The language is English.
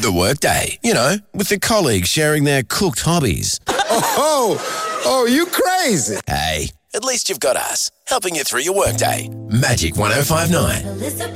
The workday, you know, with the colleagues sharing their cooked hobbies. Oh, you crazy. Hey, at least you've got us, helping you through your workday. Magic 105.9.